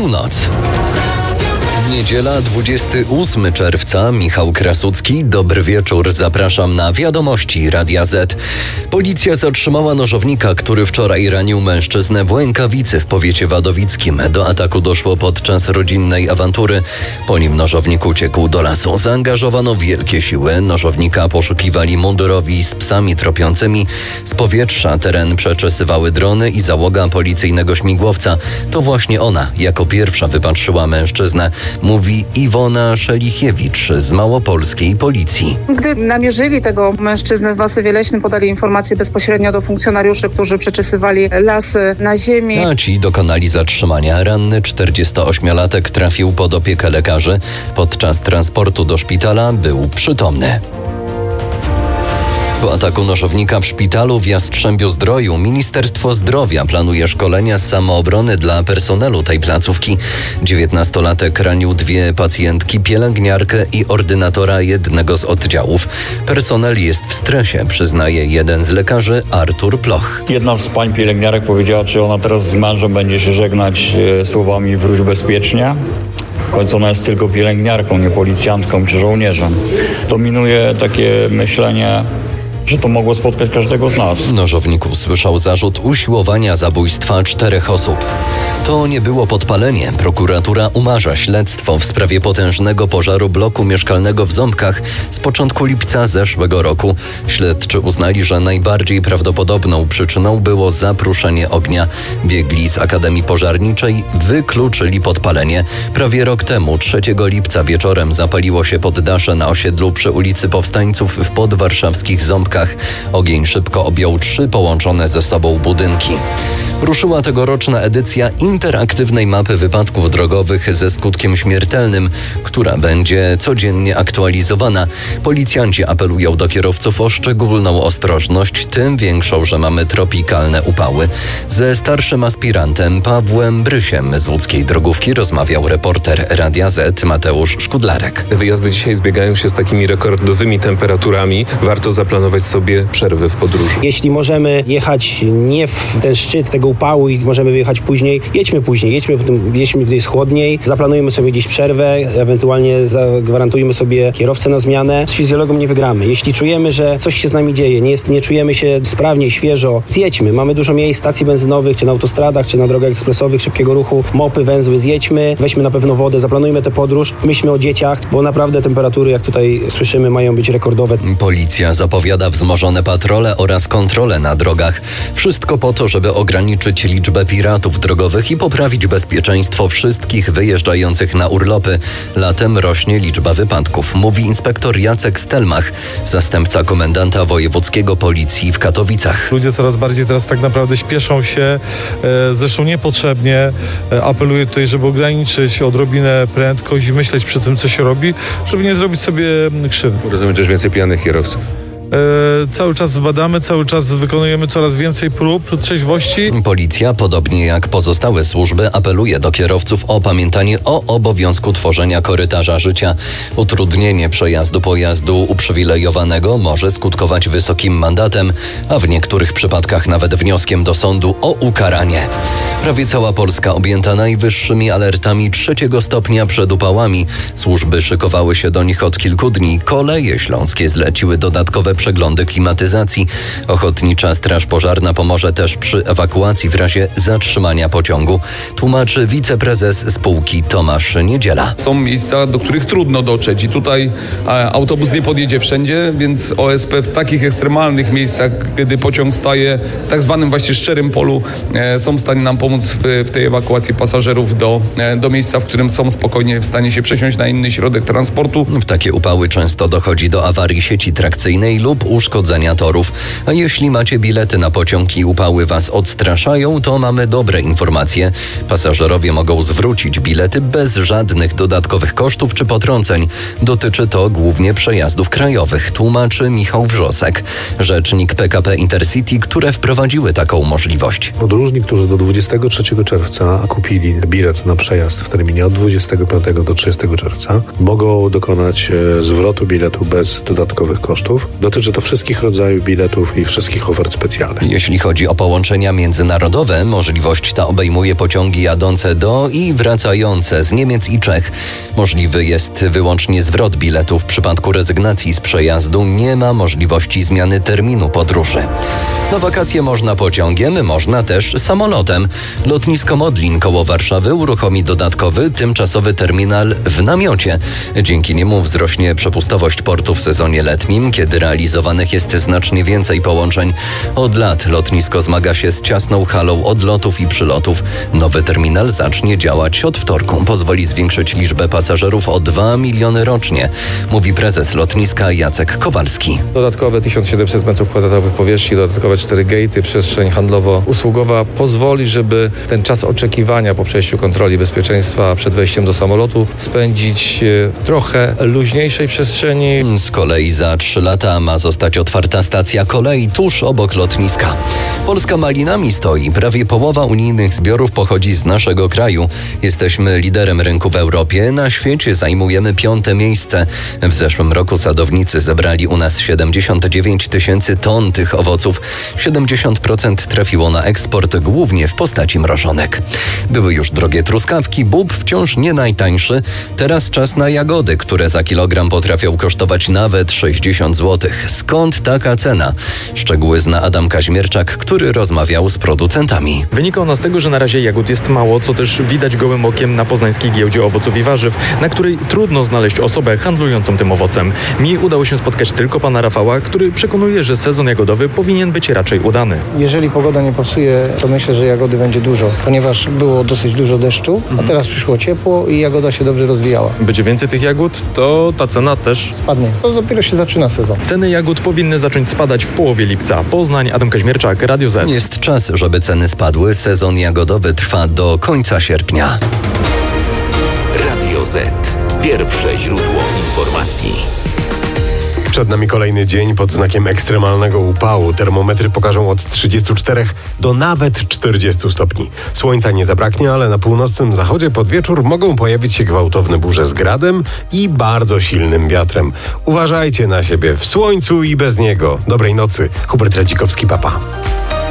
Północ. Niedziela, 28 czerwca. Michał Krasucki. Dobry wieczór. Zapraszam na wiadomości Radia Z. Policja zatrzymała nożownika, który wczoraj ranił mężczyznę w Łękawicy w powiecie wadowickim. Do ataku doszło podczas rodzinnej awantury. Po nim nożownik uciekł do lasu. Zaangażowano wielkie siły. Nożownika poszukiwali mundurowi z psami tropiącymi. Z powietrza teren przeczesywały drony i załoga policyjnego śmigłowca. To właśnie ona jako pierwsza wypatrzyła mężczyznę. Mówi Iwona Szelichiewicz z małopolskiej policji. Gdy namierzyli tego mężczyznę w masywie leśnym, podali informację bezpośrednio do funkcjonariuszy, którzy przeczesywali lasy na ziemi. A ci dokonali zatrzymania. Ranny 48-latek trafił pod opiekę lekarzy. Podczas transportu do szpitala był przytomny. Po ataku nożownika w szpitalu w Jastrzębiu-Zdroju Ministerstwo Zdrowia planuje szkolenia z samoobrony dla personelu tej placówki. 19-latek ranił 2 pacjentki, pielęgniarkę i ordynatora jednego z oddziałów. Personel jest w stresie, przyznaje jeden z lekarzy, Artur Ploch. Jedna z pań pielęgniarek powiedziała, czy ona teraz z mężem będzie się żegnać słowami wróć bezpiecznie. W końcu ona jest tylko pielęgniarką, nie policjantką czy żołnierzem. Dominuje takie myślenie, że to mogło spotkać każdego z nas. Nożownik usłyszał zarzut usiłowania zabójstwa 4 osób. To nie było podpalenie. Prokuratura umarza śledztwo w sprawie potężnego pożaru bloku mieszkalnego w Ząbkach z początku lipca zeszłego roku. Śledczy uznali, że najbardziej prawdopodobną przyczyną było zapruszenie ognia. Biegli z Akademii Pożarniczej wykluczyli podpalenie. Prawie rok temu, 3 lipca wieczorem zapaliło się poddasze na osiedlu przy ulicy Powstańców w podwarszawskich Ząbkach. Ogień szybko objął 3 połączone ze sobą budynki. Ruszyła tegoroczna edycja interaktywnej mapy wypadków drogowych ze skutkiem śmiertelnym, która będzie codziennie aktualizowana. Policjanci apelują do kierowców o szczególną ostrożność, tym większą, że mamy tropikalne upały. Ze starszym aspirantem Pawłem Brysiem z łódzkiej drogówki rozmawiał reporter Radia Z Mateusz Szkudlarek. Wyjazdy dzisiaj zbiegają się z takimi rekordowymi temperaturami. Warto zaplanować sobie przerwy w podróży. Jeśli możemy jechać nie w ten szczyt tego upału i możemy wyjechać później, jedźmy gdy jest chłodniej, zaplanujemy sobie gdzieś przerwę, ewentualnie zagwarantujemy sobie kierowcę na zmianę. Z fizjologą nie wygramy. Jeśli czujemy, że coś się z nami dzieje, nie czujemy się sprawnie, świeżo, zjedźmy. Mamy dużo miejsc, stacji benzynowych, czy na autostradach, czy na drogach ekspresowych, szybkiego ruchu, mopy, węzły, zjedźmy, weźmy na pewno wodę, zaplanujmy tę podróż, myślmy o dzieciach, bo naprawdę temperatury, jak tutaj słyszymy, mają być rekordowe. Policja zapowiada wzmożone patrole oraz kontrole na drogach. Wszystko po to, żeby ograniczyć liczbę piratów drogowych i poprawić bezpieczeństwo wszystkich wyjeżdżających na urlopy. Latem rośnie liczba wypadków, mówi inspektor Jacek Stelmach, zastępca komendanta wojewódzkiego policji w Katowicach. Ludzie coraz bardziej teraz tak naprawdę śpieszą się, zresztą niepotrzebnie. Apeluję tutaj, żeby ograniczyć odrobinę prędkość i myśleć przy tym, co się robi, żeby nie zrobić sobie krzywdy. Rozumiem, też więcej pijanych kierowców. Cały czas badamy, cały czas wykonujemy coraz więcej prób trzeźwości. Policja, podobnie jak pozostałe służby, apeluje do kierowców o pamiętanie o obowiązku tworzenia korytarza życia. Utrudnienie przejazdu pojazdu uprzywilejowanego może skutkować wysokim mandatem, a w niektórych przypadkach nawet wnioskiem do sądu o ukaranie. Prawie cała Polska objęta najwyższymi alertami 3 stopnia przed upałami. Służby szykowały się do nich od kilku dni. Koleje śląskie zleciły dodatkowe przeglądy klimatyzacji. Ochotnicza Straż Pożarna pomoże też przy ewakuacji w razie zatrzymania pociągu, tłumaczy wiceprezes spółki Tomasz Niedziela. Są miejsca, do których trudno dotrzeć i tutaj autobus nie podjedzie wszędzie, więc OSP w takich ekstremalnych miejscach, kiedy pociąg staje w tak zwanym właśnie szczerym polu, są w stanie nam pomóc w tej ewakuacji pasażerów do miejsca, w którym są spokojnie w stanie się przesiąść na inny środek transportu. W takie upały często dochodzi do awarii sieci trakcyjnej lub uszkodzenia torów. A jeśli macie bilety na pociąg i upały was odstraszają, to mamy dobre informacje. Pasażerowie mogą zwrócić bilety bez żadnych dodatkowych kosztów czy potrąceń. Dotyczy to głównie przejazdów krajowych, tłumaczy Michał Wrzosek, rzecznik PKP Intercity, które wprowadziły taką możliwość. Podróżni, którzy do 23 czerwca kupili bilet na przejazd w terminie od 25 do 30 czerwca, mogą dokonać zwrotu biletu bez dodatkowych kosztów do Dotyczy to wszystkich rodzajów biletów i wszystkich ofert specjalnych. Jeśli chodzi o połączenia międzynarodowe, możliwość ta obejmuje pociągi jadące do i wracające z Niemiec i Czech. Możliwy jest wyłącznie zwrot biletu. W przypadku rezygnacji z przejazdu nie ma możliwości zmiany terminu podróży. Na wakacje można pociągiem, można też samolotem. Lotnisko Modlin koło Warszawy uruchomi dodatkowy, tymczasowy terminal w namiocie. Dzięki niemu wzrośnie przepustowość portu w sezonie letnim, kiedy realizowanych jest znacznie więcej połączeń. Od lat lotnisko zmaga się z ciasną halą odlotów i przylotów. Nowy terminal zacznie działać od wtorku. Pozwoli zwiększyć liczbę pasażerów o 2 miliony rocznie, mówi prezes lotniska Jacek Kowalski. Dodatkowe 1700 m2 powierzchni, dodatkowe 4 gatey, przestrzeń handlowo-usługowa pozwoli, żeby ten czas oczekiwania po przejściu kontroli bezpieczeństwa przed wejściem do samolotu spędzić w trochę luźniejszej przestrzeni. Z kolei za 3 lata ma zostać otwarta stacja kolei tuż obok lotniska. Polska malinami stoi. Prawie połowa unijnych zbiorów pochodzi z naszego kraju. Jesteśmy liderem rynku w Europie. Na świecie zajmujemy 5. miejsce. W zeszłym roku sadownicy zebrali u nas 79 000 ton tych owoców. 70% trafiło na eksport, głównie w postaci mrożonek. Były już drogie truskawki, bób wciąż nie najtańszy. Teraz czas na jagody, które za kilogram potrafią kosztować nawet 60 zł. Skąd taka cena? Szczegóły zna Adam Kaźmierczak, który rozmawiał z producentami. Wynika ona z tego, że na razie jagód jest mało, co też widać gołym okiem na poznańskiej giełdzie owoców i warzyw, na której trudno znaleźć osobę handlującą tym owocem. Mi udało się spotkać tylko pana Rafała, który przekonuje, że sezon jagodowy powinien być raczej udany. Jeżeli pogoda nie popsuje, to myślę, że jagody będzie dużo, ponieważ było dosyć dużo deszczu, a teraz przyszło ciepło i jagoda się dobrze rozwijała. Będzie więcej tych jagód, to ta cena też spadnie. To dopiero się zaczyna sezon. Ceny jagód powinny zacząć spadać w połowie lipca. Poznań, Adam Kaźmierczak, Radio Z. Jest czas, żeby ceny spadły. Sezon jagodowy trwa do końca sierpnia. Radio Z. Pierwsze źródło informacji. Przed nami kolejny dzień pod znakiem ekstremalnego upału. Termometry pokażą od 34 do nawet 40 stopni. Słońca nie zabraknie, ale na północnym zachodzie pod wieczór mogą pojawić się gwałtowne burze z gradem i bardzo silnym wiatrem. Uważajcie na siebie w słońcu i bez niego. Dobrej nocy. Hubert Radzikowski, papa.